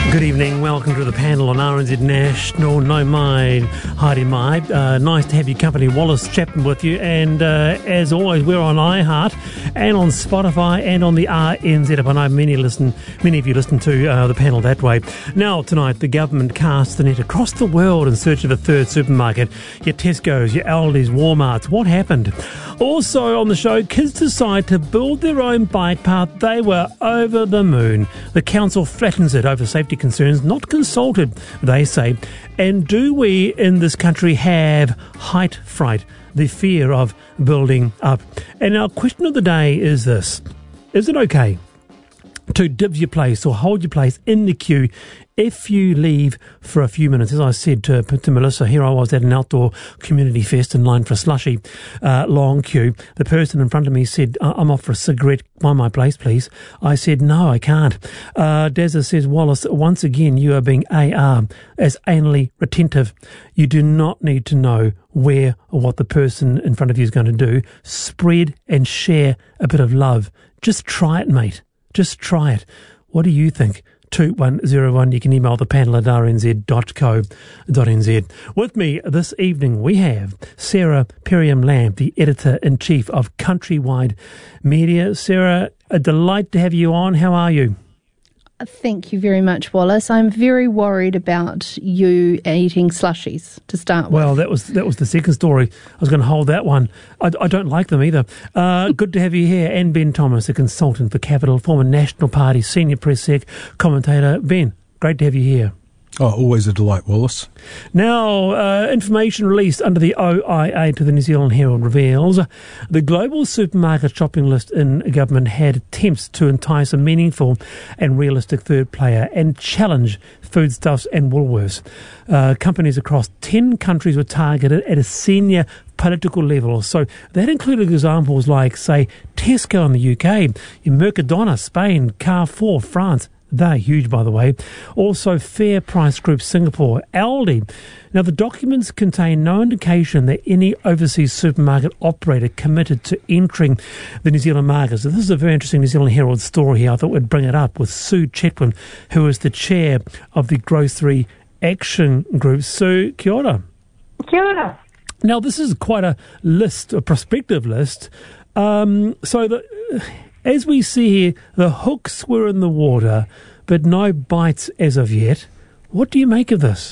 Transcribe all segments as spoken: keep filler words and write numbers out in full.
Good evening, welcome to the panel on R N Z National. No mind, Heidi Mai. Uh, nice to have your company, Wallace Chapman, with you. And uh, as always, we're on iHeart and on Spotify and on the R N Z app. I know many listen, many of you listen to uh, the panel that way. Now, tonight, the government casts the net across the world in search of a third supermarket. Your Tesco's, your Aldi's, Walmart's. What happened? Also on the show, kids decide to build their own bike path. They were over the moon. The council flattens it over safety concerns, not consulted, they say. And do we in this country have height fright, the fear of building up? And our question of the day is this: is it okay to dibs your place or hold your place in the queue if you leave for a few minutes? As I said to, to Melissa, here I was at an outdoor community fest in line for a slushy, uh, long queue. The person in front of me said, I'm off for a cigarette, find my place, please. I said, no, I can't. Uh, Dazza says, Wallace, once again, you are being A R, as anally retentive. You do not need to know where or what the person in front of you is going to do. Spread and share a bit of love. Just try it, mate. Just try it. What do you think? two one zero one. You can email the panel at r n z dot co dot n z. With me this evening, we have Sarah Perriam-Lamb, the Editor-in-Chief of Countrywide Media. Sarah, a delight to have you on. How are you? Thank you very much, Wallace. I'm very worried about you eating slushies to start with. Well, that was that was the second story. I was going to hold that one. I, I don't like them either. Uh, good to have you here. And Ben Thomas, a consultant for Capital, former National Party senior press sec commentator. Ben, great to have you here. Oh, always a delight, Wallace. Now, uh, information released under the O I A to the New Zealand Herald reveals the global supermarket shopping list in government had attempts to entice a meaningful and realistic third player and challenge Foodstuffs and Woolworths. Uh, companies across ten countries were targeted at a senior political level. So that included examples like, say, Tesco in the U K, Mercadona, Spain, Carrefour, France. They're huge, by the way. Also, Fair Price Group Singapore, Aldi. Now, the documents contain no indication that any overseas supermarket operator committed to entering the New Zealand market. So this is a very interesting New Zealand Herald story here. I thought we'd bring it up with Sue Chetwin, who is the chair of the Grocery Action Group. Sue, kia ora. Kia ora. Now, this is quite a list, a prospective list. Um, so the... As we see here, the hooks were in the water, but no bites as of yet. What do you make of this?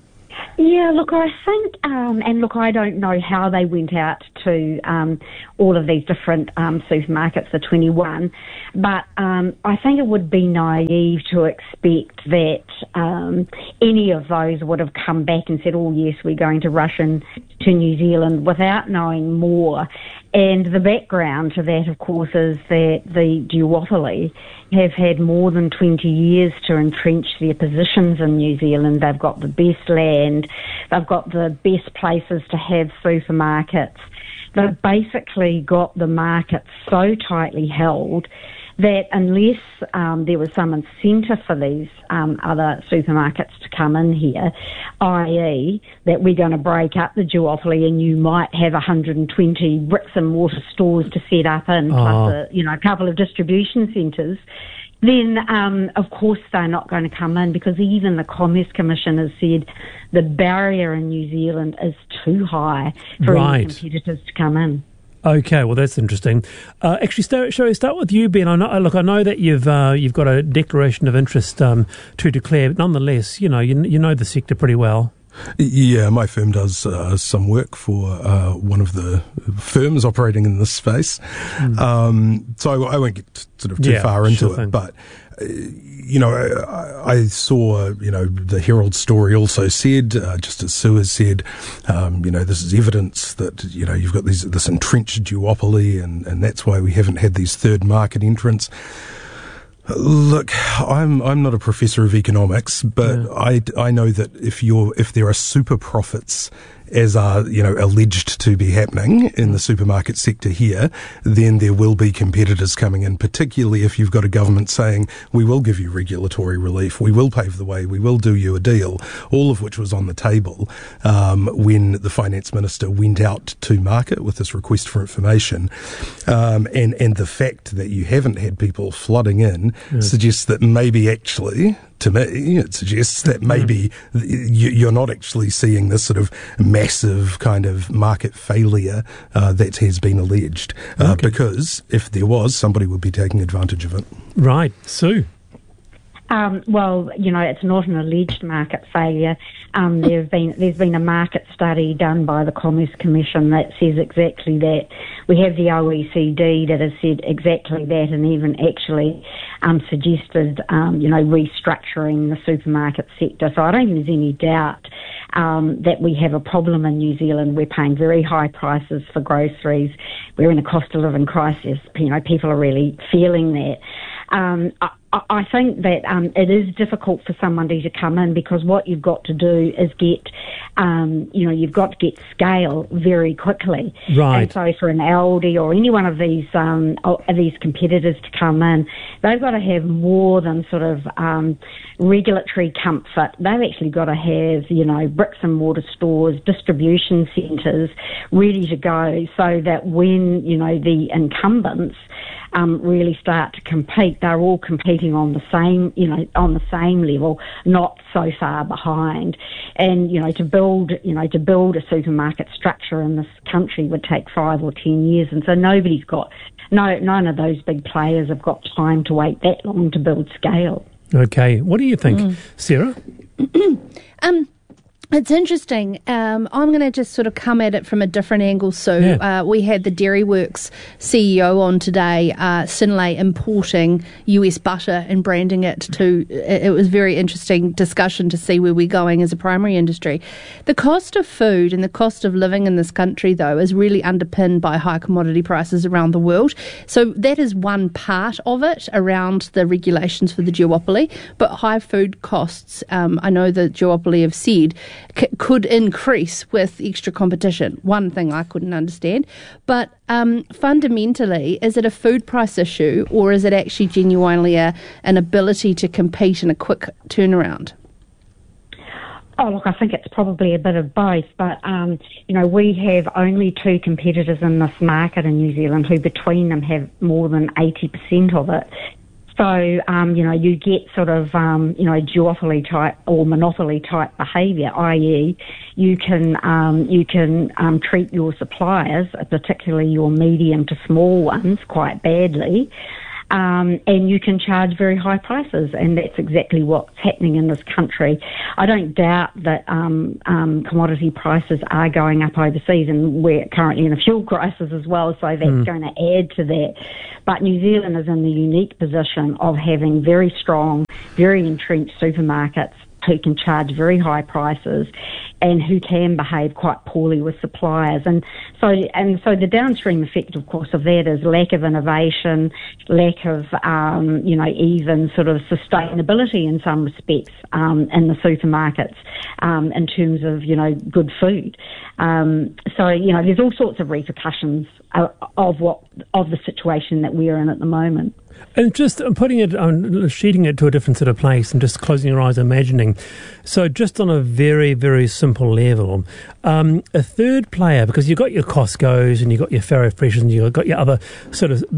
Yeah, look, I think, um, and look, I don't know how they went out to um, all of these different um, supermarkets, the twenty-one, but um, I think it would be naive to expect that um, any of those would have come back and said, oh, yes, we're going to rush in to New Zealand without knowing more. And the background to that, of course, is that the duopoly have had more than twenty years to entrench their positions in New Zealand. They've got the best land, they've got the best places to have supermarkets. They've basically got the market so tightly held that unless um, there was some incentive for these um, other supermarkets to come in here, that is that we're going to break up the duopoly and you might have one hundred twenty bricks and mortar stores to set up in, oh. plus a, you know, a couple of distribution centres, then um, of course they're not going to come in, because even the Commerce Commission has said the barrier in New Zealand is too high for right. any competitors to come in. Okay, well that's interesting. Uh, actually, start, shall we start with you, Ben? I know, look, I know that you've uh, you've got a declaration of interest um, to declare, but nonetheless, you know, you, you know the sector pretty well. Yeah, my firm does uh, some work for uh, one of the firms operating in this space. Mm. Um, so I won't get sort of too yeah, far into sure it, thing. but uh, you know, I, I saw, you know, the Herald story also said, uh, just as Sue has said, um, you know, this is evidence that, you know, you've got these, this entrenched duopoly, and, and that's why we haven't had these third market entrants. Look, I'm I'm not a professor of economics, but yeah. I, I know that if you're if there are super profits, as are, you know, alleged to be happening in the supermarket sector here, then there will be competitors coming in, particularly if you've got a government saying, we will give you regulatory relief, we will pave the way, we will do you a deal, all of which was on the table um, when the Finance Minister went out to market with this request for information. Um, and, and the fact that you haven't had people flooding in yeah. suggests that maybe actually to me, it suggests that maybe mm. you're not actually seeing this sort of massive kind of market failure uh, that has been alleged. Uh, okay. Because if there was, somebody would be taking advantage of it. Right. Sue? Um, well, you know, it's not an alleged market failure. Um, there have been, there's been a market study done by the Commerce Commission that says exactly that. We have the O E C D that has said exactly that, and even actually um, suggested, um, you know, restructuring the supermarket sector. So I don't think there's any doubt um, that we have a problem in New Zealand. We're paying very high prices for groceries. We're in a cost of living crisis. You know, people are really feeling that. Um, I, I think that um, it is difficult for somebody to come in, because what you've got to do is get, um, you know, you've got to get scale very quickly. Right. And so for an Aldi or any one of these um, these competitors to come in, they've got to have more than sort of um, regulatory comfort. They've actually got to have, you know, bricks and mortar stores, distribution centres ready to go, so that when, you know, the incumbents Um, really start to compete, they're all competing on the same, you know, on the same level, not so far behind. And, you know, to build, you know, to build a supermarket structure in this country would take five or ten years. And so nobody's got, no, none of those big players have got time to wait that long to build scale. Okay. What do you think, mm. Sarah? um, It's interesting. Um, I'm going to just sort of come at it from a different angle. So yeah. uh, we had the Dairyworks C E O on today, uh, Synlait importing U S butter and branding it to, it was a very interesting discussion to see where we're going as a primary industry. The cost of food and the cost of living in this country, though, is really underpinned by high commodity prices around the world. So that is one part of it around the regulations for the duopoly. But high food costs, um, I know the duopoly have said, c- could increase with extra competition. One thing I couldn't understand. But um, fundamentally, is it a food price issue, or is it actually genuinely a, an ability to compete in a quick turnaround? Oh, look, I think it's probably a bit of both, but, um, you know, we have only two competitors in this market in New Zealand who between them have more than eighty percent of it. So, um, you know, you get sort of, um, you know, duopoly type or monopoly type behaviour, that is you can, um, you can um, treat your suppliers, particularly your medium to small ones, quite badly. Um, and you can charge very high prices, and that's exactly what's happening in this country. I don't doubt that um, um, commodity prices are going up overseas, and we're currently in a fuel crisis as well, so that's mm. going to add to that. But New Zealand is in the unique position of having very strong, very entrenched supermarkets who can charge very high prices and who can behave quite poorly with suppliers. And so and so the downstream effect, of course, of that is lack of innovation, lack of, um, you know, even sort of sustainability in some respects um, in the supermarkets um, in terms of, you know, good food. Um, so, you know, there's all sorts of repercussions of, of what of the situation that we're in at the moment. And just putting it on, sheeting it to a different sort of place and just closing your eyes, imagining. So just on a very, very simple level, um, a third player, because you've got your Costco's and you've got your Farrow Freshers and you've got your other sort of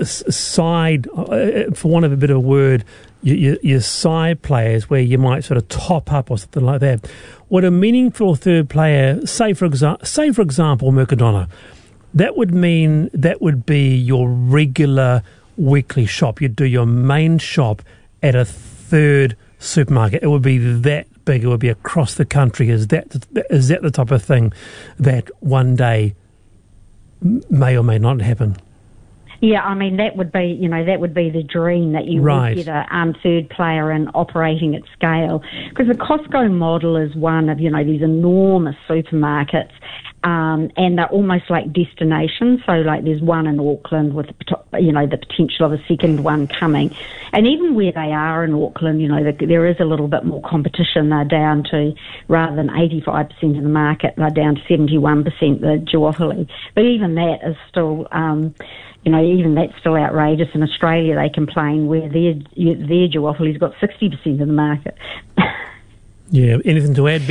side, for want of a bit of a word, your, your side players where you might sort of top up or something like that. Would a meaningful third player, say for, exa- say for example, Mercadona, that would mean that would be your regular weekly shop. You'd do your main shop at a third supermarket. It would be that big. It would be across the country. Is that is that the type of thing that one day may or may not happen? Yeah, I mean, that would be, you know, that would be the dream, that you right. would get a um, third player and operating at scale. Because the Costco model is one of, you know, these enormous supermarkets, um, and they're almost like destinations. So, like, there's one in Auckland with, you know, the potential of a second one coming. And even where they are in Auckland, you know, the, there is a little bit more competition. They're down to, rather than eighty-five percent of the market, they're down to seventy-one percent, the duopoly. But even that is still... Um, You know, even that's still outrageous. In Australia, they complain where their their duopoly's got sixty percent of the market. Yeah. Anything to add, Ben?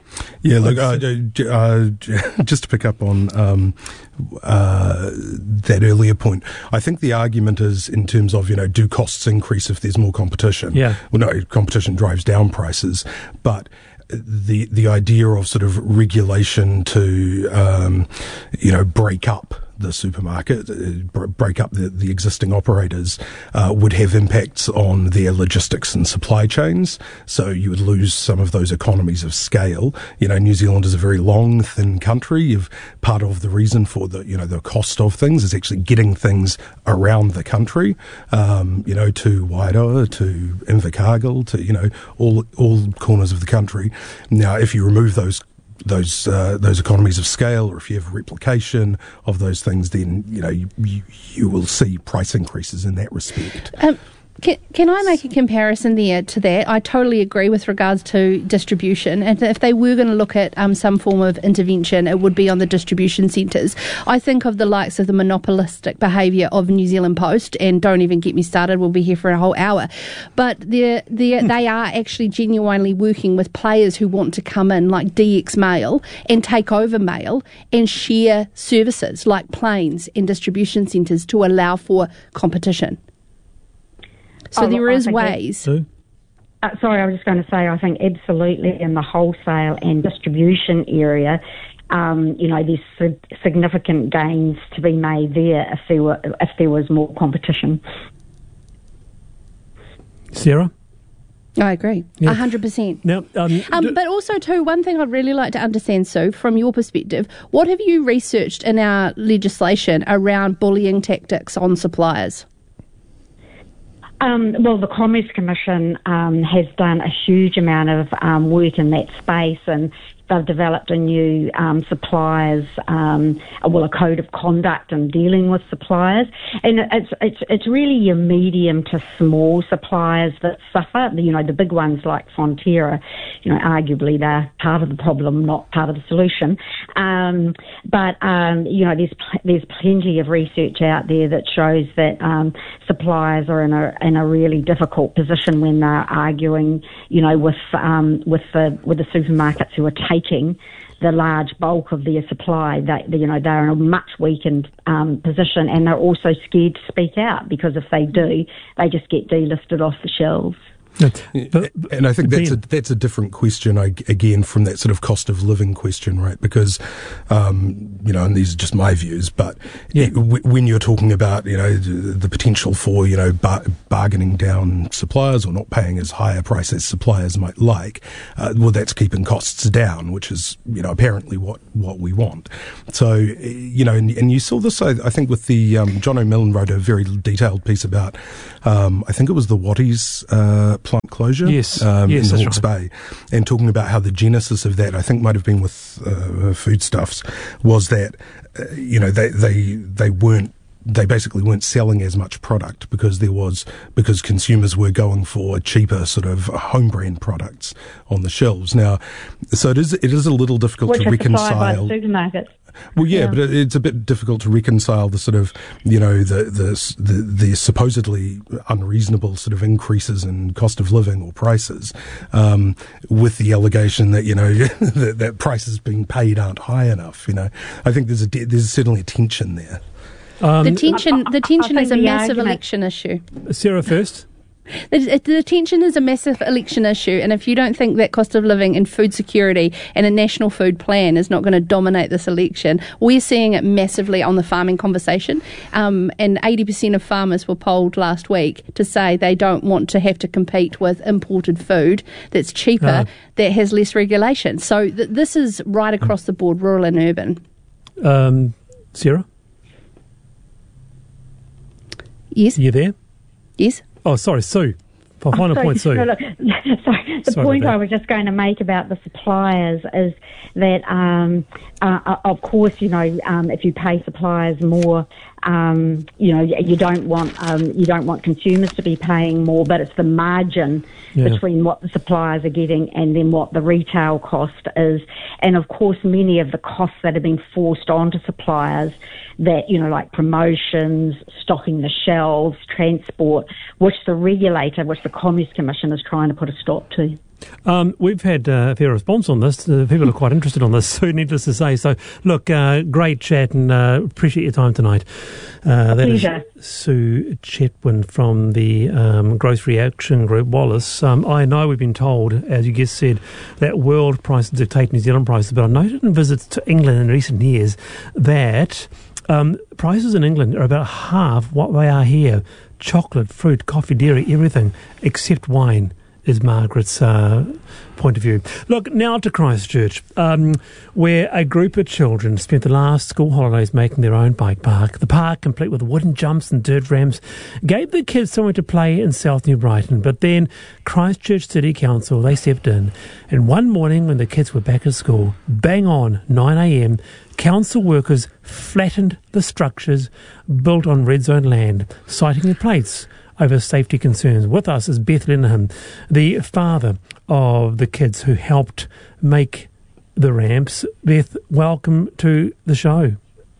Yeah, look, uh, uh, just to pick up on um, uh, that earlier point, I think the argument is in terms of, you know, do costs increase if there's more competition? Yeah. Well, no, competition drives down prices, but the the idea of sort of regulation to, um, you know, break up the supermarket, uh, break up the, the existing operators, uh, would have impacts on their logistics and supply chains. So you would lose some of those economies of scale. You know, New Zealand is a very long, thin country. You've, part of the reason for the, you know, the cost of things is actually getting things around the country, um, you know, to Wairoa, to Invercargill, to, you know, all, all corners of the country. Now, if you remove those those uh, those economies of scale, or if you have replication of those things, then you know you, you, you will see price increases in that respect. Um, Can, can I make a comparison there to that? I totally agree with regards to distribution. And if they were going to look at um, some form of intervention, it would be on the distribution centres. I think of the likes of the monopolistic behaviour of New Zealand Post, and don't even get me started, we'll be here for a whole hour. But they're, they're, they are actually genuinely working with players who want to come in, like D X Mail, and take over mail and share services like planes and distribution centres to allow for competition. So oh, there look, is ways. Sue? Uh, sorry, I was just going to say, I think absolutely in the wholesale and distribution area, um, you know, there's sig- significant gains to be made there if there were if there was more competition. Sarah? I agree, Yeah. one hundred percent. Now, um, Um, d- but also, too, one thing I'd really like to understand, Sue, from your perspective, what have you researched in our legislation around bullying tactics on suppliers? Um, well, the Commerce Commission um, has done a huge amount of um, work in that space, and they've developed a new um, suppliers, um, well, a code of conduct in dealing with suppliers, and it's it's it's really your medium to small suppliers that suffer. You know, the big ones like Fonterra, you know, arguably they're part of the problem, not part of the solution. Um, but um, you know, there's there's plenty of research out there that shows that um, suppliers are in a in a really difficult position when they're arguing, you know, with um, with the with the supermarkets who are taking the large bulk of their supply. They, you know, they're in a much weakened um, position, and they're also scared to speak out because if they do, they just get delisted off the shelves. but, And I think that's a that's a different question, I, again, from that sort of cost of living question, right? Because, um, you know, and these are just my views, but Yeah. it, w- when you're talking about, you know, the, the potential for, you know, bar- bargaining down suppliers or not paying as high a price as suppliers might like, uh, well, that's keeping costs down, which is, you know, apparently what, what we want. So, you know, and, and you saw this, I, I think, with the, um, John O'Millan wrote a very detailed piece about, um, I think it was the Watties, uh, plant closure Yes, um, yes, in the that's Hawke's right. Bay, and talking about how the genesis of that, I think might have been with uh, foodstuffs, was that uh, you know they they they weren't they basically weren't selling as much product because there was because consumers were going for cheaper sort of home brand products on the shelves. Now, so it is it is a little difficult Which to are supplied by reconcile. supermarkets. Well, yeah, Yeah. but it, it's a bit difficult to reconcile the sort of, you know, the, the the the supposedly unreasonable sort of increases in cost of living or prices, um, with the allegation that, you know, that, that prices being paid aren't high enough. You know, I think there's a there's certainly a tension there. um, The tension, the tension I is a think the massive argument- election issue. Sarah first. The, the tension is a massive election issue, and if you don't think that cost of living and food security and a national food plan is not going to dominate this election, we're seeing it massively on the farming conversation. Um, and eighty percent of farmers were polled last week to say they don't want to have to compete with imported food that's cheaper, Ah. that has less regulation. So th- this is right across the board, rural and urban. Um, Sarah, Yes, you there? yes. Oh, sorry, Sue. For final sorry, point, Sue. no, look, sorry, the Sorry point about that. I was just going to make about the suppliers is that, um, uh, of course, you know, um, if you pay suppliers more, um, you know, you don't want um, you don't want consumers to be paying more, but it's the margin Yeah. between what the suppliers are getting and then what the retail cost is. And of course, many of the costs that have been forced onto suppliers, that, you know, like promotions, stocking the shelves, transport, which the regulator, which the Commerce Commission is trying to put a stop to. Um, we've had uh, a fair response on this. Uh, people are quite interested on this, so needless to say. So, look, uh, great chat and uh, appreciate your time tonight. Uh, that Pleasure. is Sue Chetwynd from the um, Grocery Action Group, Wallace. Um, I know we've been told, as you just said, that world prices dictate New Zealand prices, but I've noted in visits to England in recent years that um, prices in England are about half what they are here. Chocolate, fruit, coffee, dairy, everything except wine is Margaret's uh, point of view. Look, now to Christchurch, um, where a group of children spent the last school holidays making their own bike park. The park, complete with wooden jumps and dirt ramps, gave the kids somewhere to play in South New Brighton. But then Christchurch City Council, they stepped in. And one morning when the kids were back at school, bang on nine a.m, council workers flattened the structures built on red zone land, citing the plates over safety concerns. With us is Beth Lenham, the father of the kids who helped make the ramps. Beth, welcome to the show.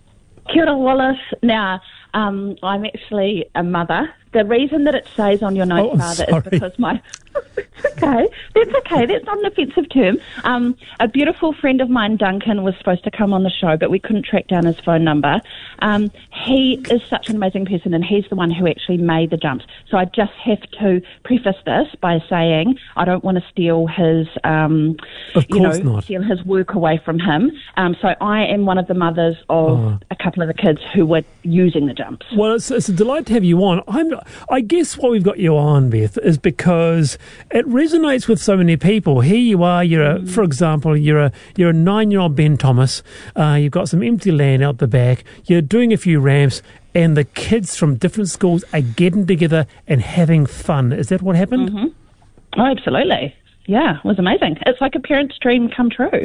Kia ora, Wallace. Now, um, I'm actually a mother. The reason that it says on your note, oh, father, sorry. is because my... It's okay. That's okay. That's not an offensive term. Um, a beautiful friend of mine, Duncan, was supposed to come on the show, but we couldn't track down his phone number. Um, he is such an amazing person, and he's the one who actually made the jumps. So I just have to preface this by saying I don't want to steal his, um, of you know, not. steal his work away from him. Um, so I am one of the mothers of oh. a couple of the kids who were using the jumps. Well, it's, it's a delight to have you on. I'm, I guess what we've got you on, Beth, is because it resonates with so many people. Here you are, you're a, for example, you're a you're a nine-year-old Ben Thomas. Uh, you've got some empty land out the back. You're doing a few ramps, and the kids from different schools are getting together and having fun. Is that what happened? Mm-hmm. Oh, absolutely. Yeah, it was amazing. It's like a parent's dream come true.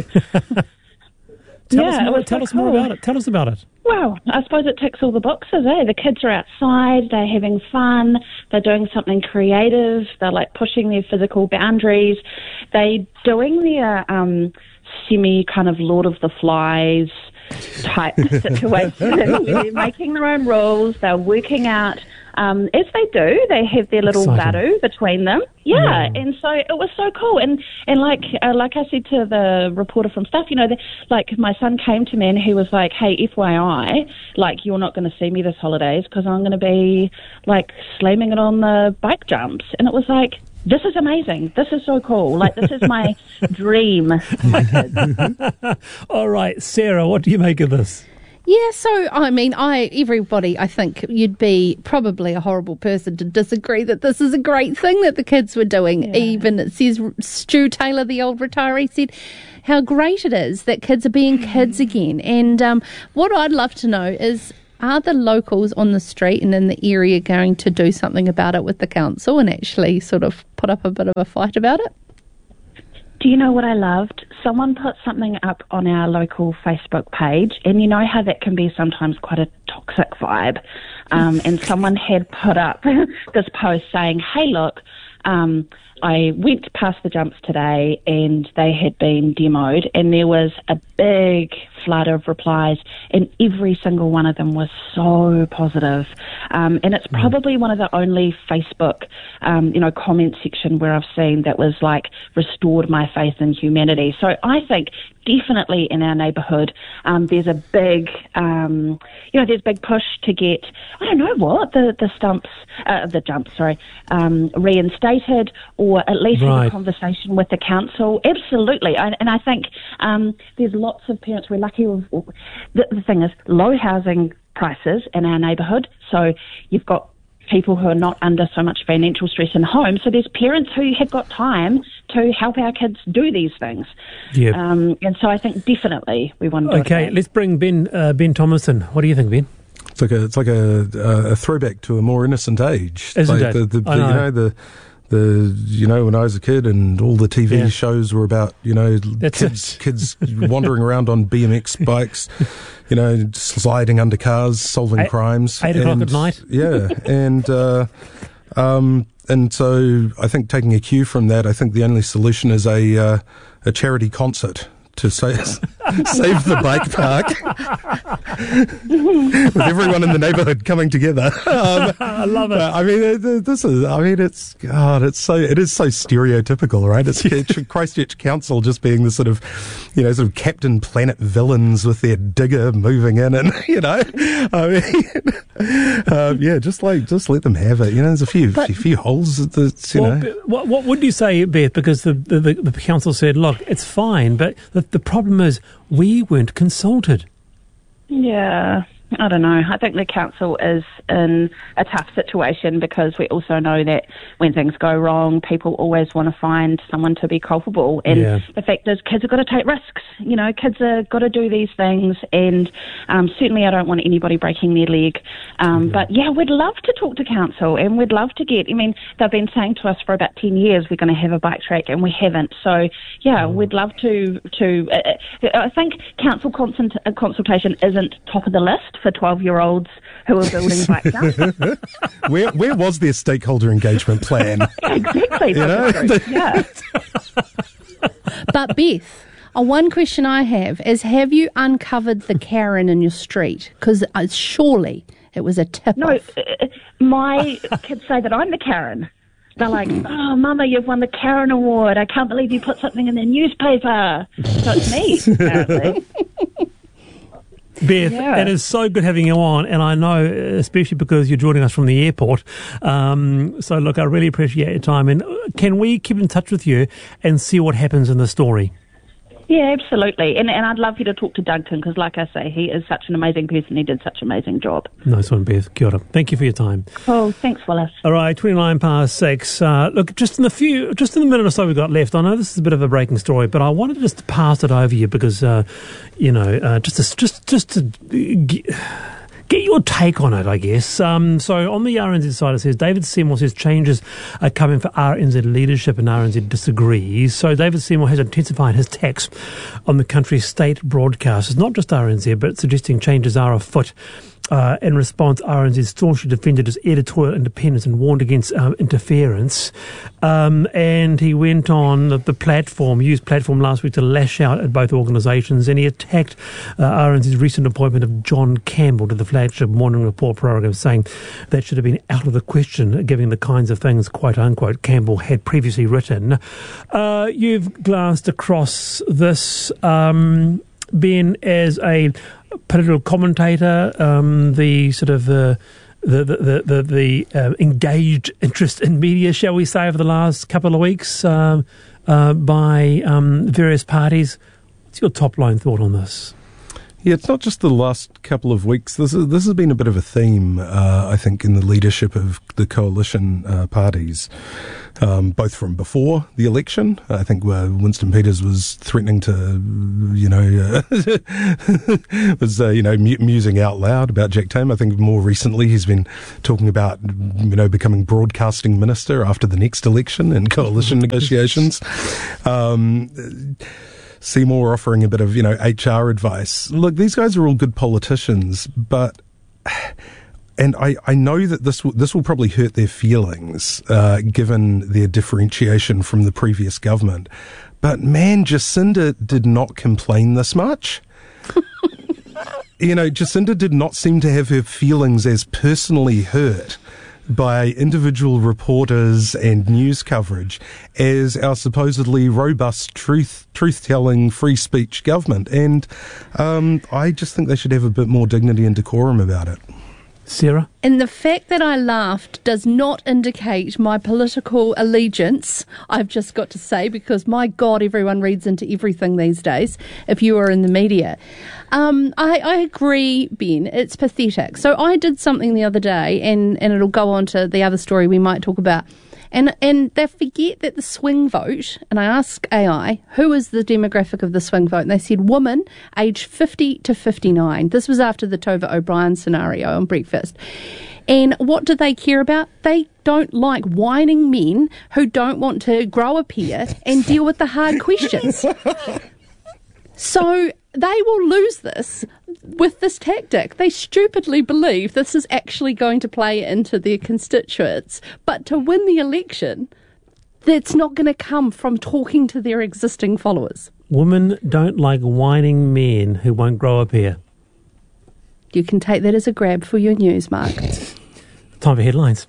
Tell yeah, us, more, tell so us more cool. about it. Tell us about it. Well, I suppose it ticks all the boxes, eh? The kids are outside, they're having fun, they're doing something creative, they're like pushing their physical boundaries, they're doing their um, semi kind of Lord of the Flies type situation where they're making their own rules, they're working out. Um, as they do, they have their little baru between them. Yeah, yeah, and so it was so cool. And and like uh, like I said to the reporter from Stuff, you know, the, like my son came to me and he was like, "Hey, F Y I, like you're not going to see me this holidays because I'm going to be like slamming it on the bike jumps." And it was like, this is amazing. This is so cool. Like this is my dream for my kids. All right, Sarah, what do you make of this? Yeah, so, I mean, I everybody, I think you'd be probably a horrible person to disagree that this is a great thing that the kids were doing. Yeah. Even, it says, Stu Taylor, the old retiree, said how great it is that kids are being kids again. And um, what I'd love to know is, are the locals on the street and in the area going to do something about it with the council and actually sort of put up a bit of a fight about it? Do you know what I loved? Someone put something up on our local Facebook page, and you know how that can be sometimes quite a toxic vibe. Um, and someone had put up this post saying, hey, look, um, I went past the jumps today and they had been demoed, and there was a big flood of replies, and every single one of them was so positive. Um, and it's probably one of the only Facebook, um, you know, comment section where I've seen that was like restored my faith in humanity. So I think definitely in our neighbourhood, um, there's a big, um, you know, there's a big push to get, I don't know what, the, the stumps, uh, the jumps, sorry, um, reinstated, or at least right. have a conversation with the council. Absolutely. I, and I think um, there's lots of parents, we're lucky with, the, the thing is, low housing prices in our neighbourhood, so you've got people who are not under so much financial stress in home. So there's parents who have got time to help our kids do these things. Yep. Um, and so I think definitely we want to do Okay, let's bring Ben uh, Ben Thomason. What do you think, Ben? It's like a it's like a, a throwback to a more innocent age. Isn't like it? The, the, I know. You know the. The you know when I was a kid and all the T V yeah. shows were about you know That's kids kids wandering around on B M X bikes, you know sliding under cars, solving eight, crimes. Eight o'clock at night. Yeah, and uh, um, and so I think taking a cue from that, I think the only solution is a uh, a charity concert to say save the bike park with everyone in the neighbourhood coming together. Um, I love it. Uh, I mean, this is. I mean, it's God. It's so. It is so stereotypical, right? It's, it's Christchurch Council just being the sort of, you know, sort of Captain Planet villains with their digger moving in, and you know, I mean, um, yeah, just like just let them have it. You know, there's a few But, few, few holes. That, you well, know. Be- what, what would you say, Beth? Because the, the, the, the council said, look, it's fine, but the, the problem is we weren't consulted. Yeah, I don't know. I think the council is in a tough situation because we also know that when things go wrong, people always want to find someone to be culpable. And Yeah. the fact is, kids have got to take risks. You know, kids have got to do these things. And um, certainly I don't want anybody breaking their leg. Um, Yeah. But yeah, we'd love to talk to council and we'd love to get, I mean, they've been saying to us for about ten years we're going to have a bike track and we haven't. So yeah, we'd love to, to uh, I think council consult- uh, consultation isn't top of the list for twelve-year-olds who are building bike dumps. where where was their stakeholder engagement plan? Exactly. You know? Yeah. but Beth, uh, one question I have is, have you uncovered the Karen in your street? Because uh, surely it was a tip No, off. uh, my kids say that I'm the Karen. They're like, oh, Mama, you've won the Karen Award. I can't believe you put something in the newspaper. So it's me, apparently. Beth, Yeah. it is so good having you on, and I know, especially because you're joining us from the airport. Um, so, look, I really appreciate your time. And can we keep in touch with you and see what happens in the story? Yeah, absolutely. And and I'd love you to talk to Duncan because, like I say, he is such an amazing person. He did such an amazing job. Nice one, Beth. Kia ora. Thank you for your time. Oh, thanks, Willis. All right, twenty-nine past six. Uh, look, just in the few, just in the minute or so we've got left, I know this is a bit of a breaking story, but I wanted just to pass it over you because, uh, you know, uh, just to, just just to get, get your take on it, I guess. Um, so on the R N Z side, it says David Seymour says changes are coming for R N Z leadership, and R N Z disagrees. So David Seymour has intensified his attacks on the country's state broadcasters, not just R N Z, but suggesting changes are afoot. Uh, in response, R N Z staunchly defended his editorial independence and warned against um, interference. Um, and he went on the, the platform, used platform last week to lash out at both organisations, and he attacked uh, R N Z's recent appointment of John Campbell to the flagship Morning Report programme, saying that should have been out of the question, given the kinds of things, quote unquote, Campbell had previously written. Uh, you've glanced across this, um, Ben, as a political commentator, um, the sort of uh, the the the the, the uh, engaged interest in media, shall we say, over the last couple of weeks uh, uh, by um, various parties. What's your top line thought on this? Yeah, it's not just the last couple of weeks. This is, this has been a bit of a theme, uh, I think, in the leadership of the coalition uh, parties, um, both from before the election. I think uh, Winston Peters was threatening to, you know, uh, was, uh, you know, mu- musing out loud about Jack Tame. I think more recently he's been talking about, you know, becoming broadcasting minister after the next election in coalition negotiations. Um Seymour offering a bit of, you know, H R advice. Look, these guys are all good politicians, but, and I, I know that this will, this will probably hurt their feelings, uh, given their differentiation from the previous government. But man, Jacinda did not complain this much. You know, Jacinda did not seem to have her feelings as personally hurt by individual reporters and news coverage as our supposedly robust truth, truth-telling, free speech government. And um, I just think they should have a bit more dignity and decorum about it. Sarah? And the fact that I laughed does not indicate my political allegiance, I've just got to say, because my God, everyone reads into everything these days, if you are in the media. Um, I, I agree, Ben, it's pathetic. So I did something the other day, and, and it'll go on to the other story we might talk about. And and they forget that the swing vote, and I asked A I, who is the demographic of the swing vote? And they said women aged fifty to fifty-nine. This was after the Tova O'Brien scenario on Breakfast. And what do they care about? They don't like whining men who don't want to grow a pair and deal with the hard questions. So they will lose this with this tactic. They stupidly believe this is actually going to play into their constituents. But to win the election, that's not going to come from talking to their existing followers. Women don't like whining men who won't grow a pair. You can take that as a grab for your news, Mark. Time for headlines.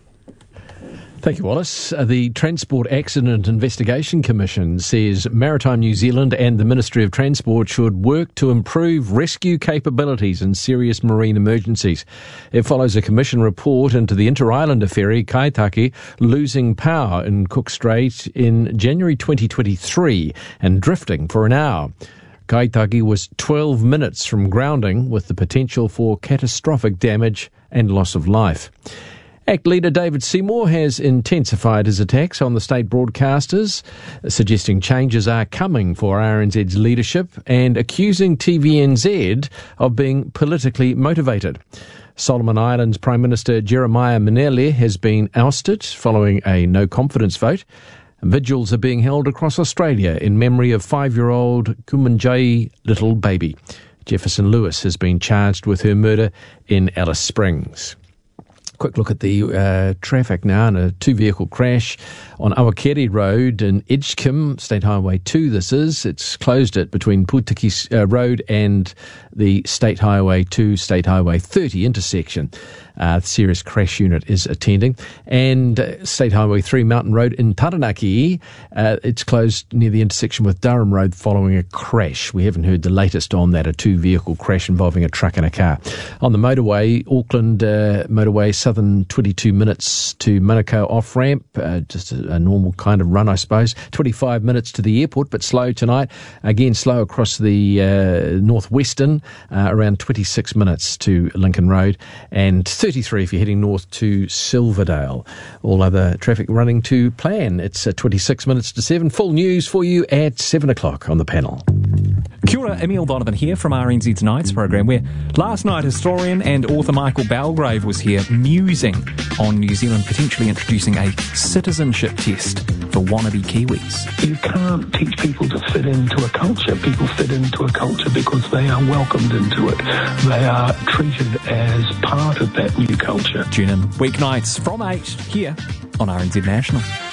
Thank you, Wallace. Uh, the Transport Accident Investigation Commission says Maritime New Zealand and the Ministry of Transport should work to improve rescue capabilities in serious marine emergencies. It follows a commission report into the Inter-Islander ferry Kaitaki losing power in Cook Strait in January twenty twenty-three and drifting for an hour. Kaitaki was twelve minutes from grounding, with the potential for catastrophic damage and loss of life. ACT leader David Seymour has intensified his attacks on the state broadcasters, suggesting changes are coming for R N Z's leadership and accusing T V N Z of being politically motivated. Solomon Islands Prime Minister Jeremiah Manele has been ousted following a no-confidence vote. Vigils are being held across Australia in memory of five-year-old Kumanjayi little baby. Jefferson Lewis has been charged with her murder in Alice Springs. Quick look at the uh, traffic now in a two-vehicle crash on Awakere Road in Edgecombe, State Highway two this is. It's closed it between Putiki uh, Road and the State Highway two, State Highway thirty intersection. Uh, the serious crash unit is attending. And uh, State Highway three, Mountain Road in Taranaki, uh, it's closed near the intersection with Durham Road following a crash. We haven't heard the latest on that, a two-vehicle crash involving a truck and a car. On the motorway, Auckland uh, motorway, southern twenty-two minutes to Manukau off-ramp, uh, just a, a normal kind of run, I suppose. twenty-five minutes to the airport, but slow tonight. Again, slow across the uh, northwestern, uh, around twenty-six minutes to Lincoln Road, and thirty-three if you're heading north to Silverdale. All other traffic running to plan. It's uh, twenty-six minutes to seven. Full news for you at seven o'clock on the panel. Kia ora, Emil Donovan here from R N Z's Nights program, where last night historian and author Michael Belgrave was here musing on New Zealand potentially introducing a citizenship test for wannabe Kiwis. You can't teach people to fit into a culture. People fit into a culture because they are welcomed into it. They are treated as part of that new culture. Tune in weeknights from eight here on R N Z National.